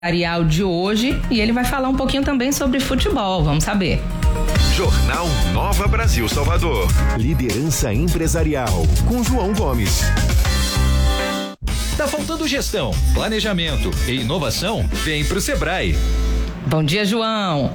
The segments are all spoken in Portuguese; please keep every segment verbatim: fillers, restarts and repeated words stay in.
empresarial de hoje e ele vai falar um pouquinho também sobre futebol, vamos saber. Jornal Nova Brasil Salvador. Liderança empresarial com João Gomes. Tá faltando gestão, planejamento e inovação? Vem pro Sebrae. Bom dia, João.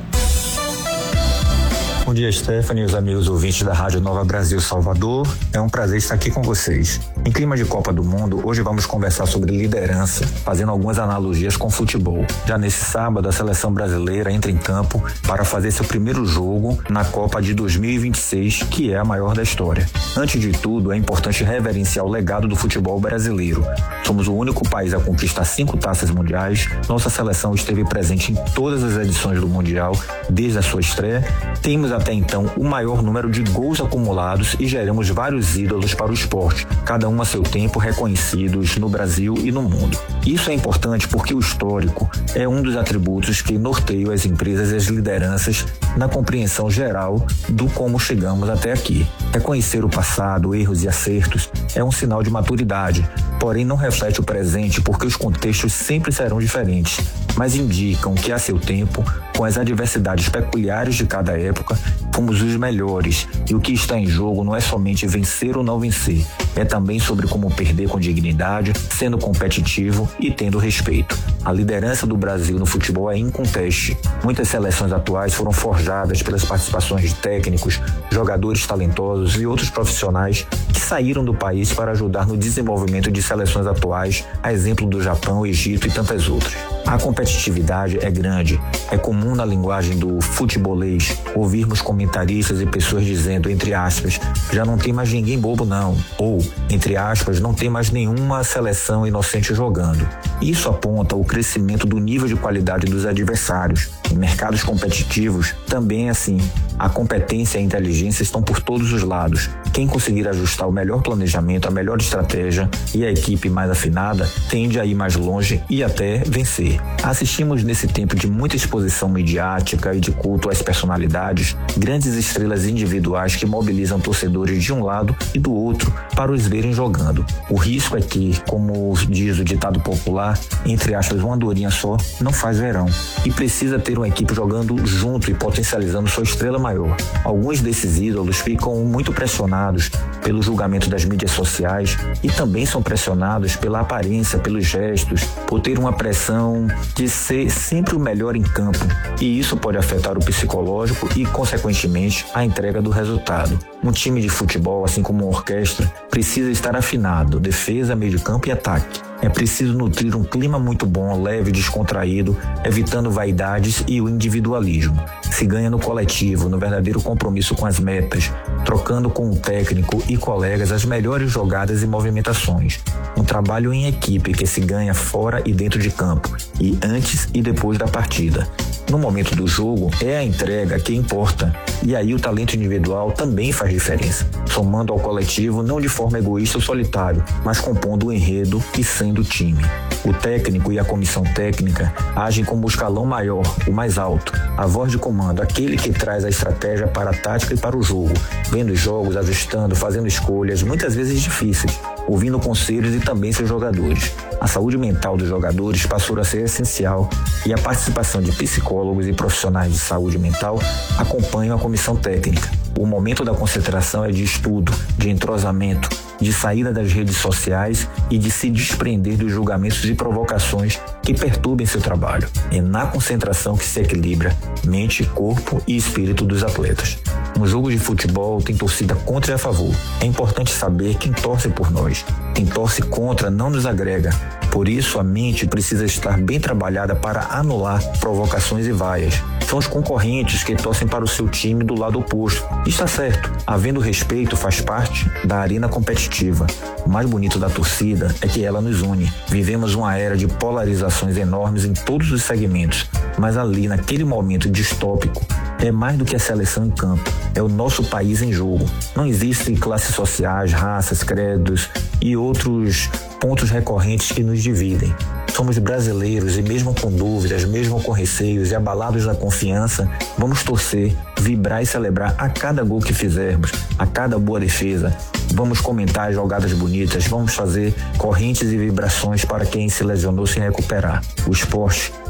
Bom dia, Stephanie e os amigos ouvintes da Rádio Nova Brasil Salvador. É um prazer estar aqui com vocês. Em clima de Copa do Mundo, hoje vamos conversar sobre liderança, fazendo algumas analogias com futebol. Já nesse sábado, a seleção brasileira entra em campo para fazer seu primeiro jogo na Copa de dois mil e vinte e seis, que é a maior da história. Antes de tudo, é importante reverenciar o legado do futebol brasileiro. Somos o único país a conquistar cinco taças mundiais. Nossa seleção esteve presente em todas as edições do Mundial desde a sua estreia. Temos até então o maior número de gols acumulados e geramos vários ídolos para o esporte, cada um a seu tempo reconhecidos no Brasil e no mundo. Isso é importante porque o histórico é um dos atributos que norteiam as empresas e as lideranças na compreensão geral do como chegamos até aqui. Reconhecer o passado, erros e acertos é um sinal de maturidade, porém não reflete o presente porque os contextos sempre serão diferentes, mas indicam que a seu tempo, com as adversidades peculiares de cada época, fomos os melhores e o que está em jogo não é somente vencer ou não vencer, é também sobre como perder com dignidade, sendo competitivo e tendo respeito. A liderança do Brasil no futebol é inconteste. Muitas seleções atuais foram forjadas pelas participações de técnicos, jogadores talentosos e outros profissionais que saíram do país para ajudar no desenvolvimento de seleções atuais, a exemplo do Japão, Egito e tantas outras. A competitividade é grande. É comum na linguagem do futebolês ouvirmos comentaristas e pessoas dizendo, entre aspas, já não tem mais ninguém bobo não, ou, entre aspas, não tem mais nenhuma seleção inocente jogando. Isso aponta o crescimento do nível de qualidade dos adversários. Em mercados competitivos, também é assim. A competência e a inteligência estão por todos os lados. Quem conseguir ajustar o melhor planejamento, a melhor estratégia e a equipe mais afinada, tende a ir mais longe e até vencer. Assistimos nesse tempo de muita exposição midiática e de culto às personalidades, grandes estrelas individuais que mobilizam torcedores de um lado e do outro para os verem jogando. O risco é que, como diz o ditado popular, entre aspas, uma andorinha só não faz verão. E precisa ter uma equipe jogando junto e potencializando sua estrela maior. Alguns desses ídolos ficam muito pressionados pelo julgamento das mídias sociais e também são pressionados pela aparência, pelos gestos, por ter uma pressão de ser sempre o melhor em campo. E isso pode afetar o psicológico e, consequentemente, a entrega do resultado. Um time de futebol, assim como uma orquestra, precisa estar afinado, defesa, meio de campo e ataque. É preciso nutrir um clima muito bom, leve, descontraído, evitando vaidades e o individualismo. Se ganha no coletivo, no verdadeiro compromisso com as metas, trocando com o técnico e colegas as melhores jogadas e movimentações. Um trabalho em equipe que se ganha fora e dentro de campo, e antes e depois da partida. No momento do jogo, é a entrega que importa, e aí o talento individual também faz diferença, somando ao coletivo não de forma egoísta ou solitário, mas compondo o enredo e sendo time. O técnico e a comissão técnica agem como o escalão maior, o mais alto, a voz de comando, aquele que traz a estratégia para a tática e para o jogo, vendo os jogos, ajustando, fazendo escolhas, muitas vezes difíceis, ouvindo conselhos e também seus jogadores. A saúde mental dos jogadores passou a ser essencial e a participação de psicólogos e profissionais de saúde mental acompanham a comissão técnica. O momento da concentração é de estudo, de entrosamento, de saída das redes sociais e de se desprender dos julgamentos e provocações que perturbem seu trabalho. É na concentração que se equilibra mente, corpo e espírito dos atletas. Um jogo de futebol tem torcida contra e a favor. É importante saber quem torce por nós. Quem torce contra não nos agrega. Por isso, a mente precisa estar bem trabalhada para anular provocações e vaias. São os concorrentes que torcem para o seu time do lado oposto. E está certo, havendo respeito faz parte da arena competitiva. O mais bonito da torcida é que ela nos une. Vivemos uma era de polarizações enormes em todos os segmentos, mas ali, naquele momento distópico, é mais do que a seleção em campo, é o nosso país em jogo. Não existem classes sociais, raças, credos e outros pontos recorrentes que nos dividem. Somos brasileiros e mesmo com dúvidas, mesmo com receios e abalados na confiança, vamos torcer, vibrar e celebrar a cada gol que fizermos, a cada boa defesa. Vamos comentar jogadas bonitas, vamos fazer correntes e vibrações para quem se lesionou se recuperar. O esporte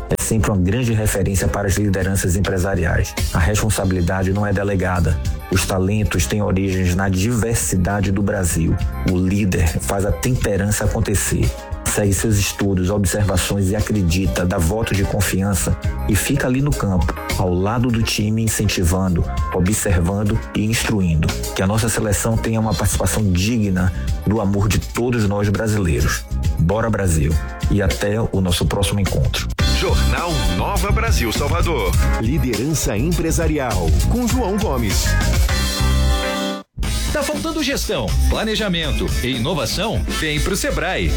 é sempre uma grande referência para as lideranças empresariais. A responsabilidade não é delegada. Os talentos têm origens na diversidade do Brasil. O líder faz a temperança acontecer. Segue seus estudos, observações e acredita, dá voto de confiança e fica ali no campo, ao lado do time, incentivando, observando e instruindo. Que a nossa seleção tenha uma participação digna do amor de todos nós brasileiros. Bora Brasil! E até o nosso próximo encontro. Jornal Nova Brasil Salvador. Liderança empresarial com João Gomes. Tá faltando gestão, planejamento e inovação? Vem pro Sebrae.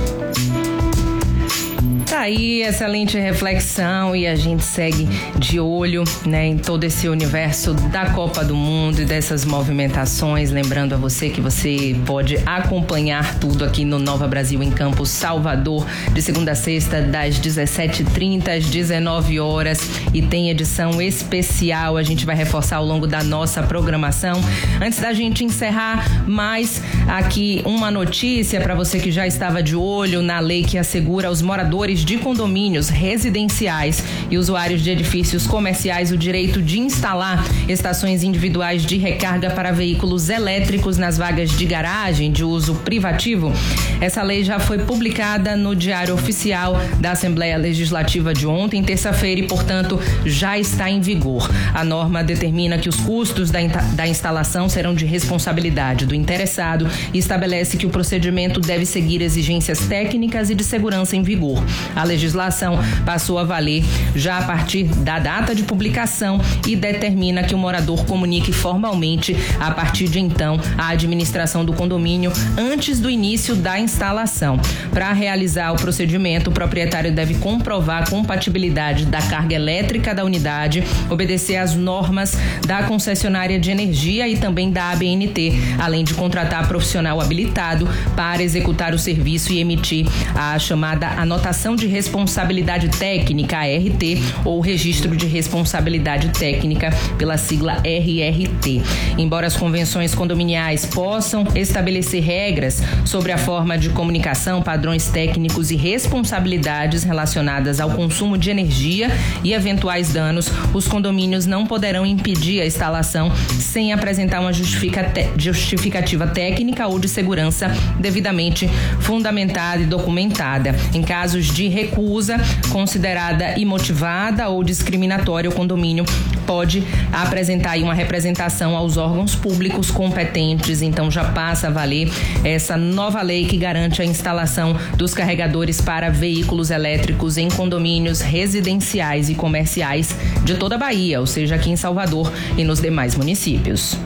Tá aí, excelente reflexão, e a gente segue de olho, né, em todo esse universo da Copa do Mundo e dessas movimentações. Lembrando a você que você pode acompanhar tudo aqui no Nova Brasil em Campos Salvador, de segunda a sexta, das dezessete e trinta às dezenove horas, e tem edição especial. A gente vai reforçar ao longo da nossa programação. Antes da gente encerrar, mais aqui uma notícia para você que já estava de olho na lei que assegura aos moradores de condomínios residenciais e usuários de edifícios comerciais o direito de instalar estações individuais de recarga para veículos elétricos nas vagas de garagem de uso privativo. Essa lei já foi publicada no Diário Oficial da Assembleia Legislativa de ontem, terça-feira, e, portanto, já está em vigor. A norma determina que os custos da, da instalação serão de responsabilidade do interessado e estabelece que o procedimento deve seguir exigências técnicas e de segurança em vigor. A legislação passou a valer já a partir da data de publicação e determina que o morador comunique formalmente, a partir de então, a administração do condomínio antes do início da instalação. Para realizar o procedimento, o proprietário deve comprovar a compatibilidade da carga elétrica da unidade, obedecer às normas da concessionária de energia e também da A B N T, além de contratar profissional habilitado para executar o serviço e emitir a chamada anotação de responsabilidade técnica, A R T, ou registro de responsabilidade técnica, pela sigla R R T. Embora as convenções condominiais possam estabelecer regras sobre a forma de comunicação, padrões técnicos e responsabilidades relacionadas ao consumo de energia e eventuais danos, os condomínios não poderão impedir a instalação sem apresentar uma justificativa técnica ou de segurança devidamente fundamentada e documentada. Em casos de recusa considerada imotivada ou discriminatória, o condomínio pode apresentar aí uma representação aos órgãos públicos competentes. Então já passa a valer essa nova lei que garante a instalação dos carregadores para veículos elétricos em condomínios residenciais e comerciais de toda a Bahia, ou seja, aqui em Salvador e nos demais municípios.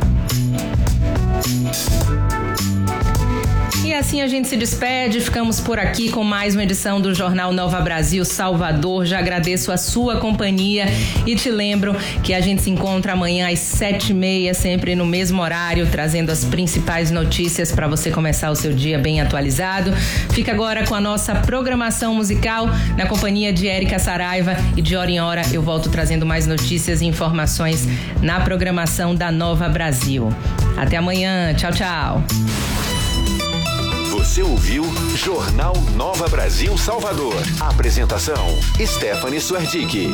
E assim a gente se despede, ficamos por aqui com mais uma edição do Jornal Nova Brasil Salvador. Já agradeço a sua companhia e te lembro que a gente se encontra amanhã às sete e meia, sempre no mesmo horário, trazendo as principais notícias para você começar o seu dia bem atualizado. Fica agora com a nossa programação musical na companhia de Érica Saraiva, e de hora em hora eu volto trazendo mais notícias e informações na programação da Nova Brasil. Até amanhã, tchau, tchau. Você ouviu Jornal Nova Brasil Salvador. Apresentação: Stephanie Suerdick.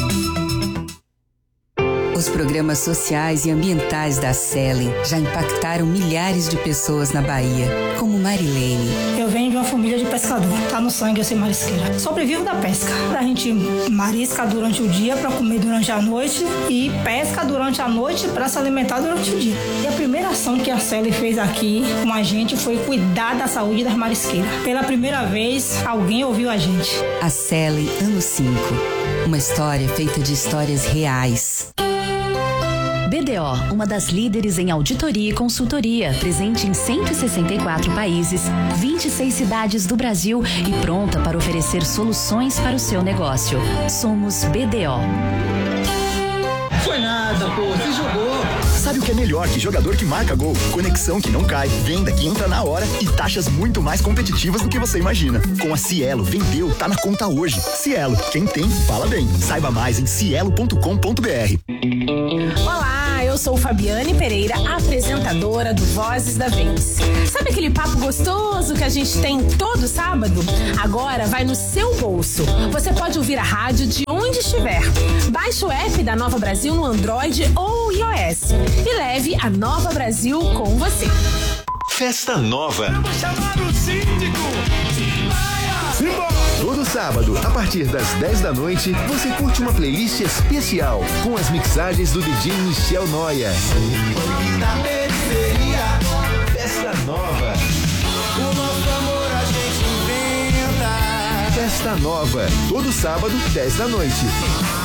Os programas sociais e ambientais da Selen já impactaram milhares de pessoas na Bahia, como Marilene. Eu venho de uma família de pescador. Tá no sangue eu ser marisqueira. Sobrevivo da pesca. A gente marisca durante o dia para comer durante a noite e pesca durante a noite para se alimentar durante o dia. E a primeira ação que a Selen fez aqui com a gente foi cuidar da saúde das marisqueiras. Pela primeira vez, alguém ouviu a gente. A Selen, ano cinco. Uma história feita de histórias reais. B D O, uma das líderes em auditoria e consultoria, presente em cento e sessenta e quatro países, vinte e seis cidades do Brasil e pronta para oferecer soluções para o seu negócio. Somos B D O. Foi nada, pô, você jogou. Sabe o que é melhor que jogador que marca gol? Conexão que não cai, venda que entra na hora e taxas muito mais competitivas do que você imagina. Com a Cielo, vendeu, tá na conta hoje. Cielo, quem tem, fala bem. Saiba mais em cielo ponto com ponto br. Olá, eu eu sou Fabiane Pereira, apresentadora do Vozes da Vez. Sabe aquele papo gostoso que a gente tem todo sábado? Agora vai no seu bolso. Você pode ouvir a rádio de onde estiver. Baixe o app da Nova Brasil no Android ou iOS e leve a Nova Brasil com você. Festa Nova. Vamos chamar o síndico. Todo sábado, a partir das dez da noite, você curte uma playlist especial com as mixagens do D J Michel Noia. Festa Nova. O nosso amor a gente inventa. Festa Nova, todo sábado, dez da noite.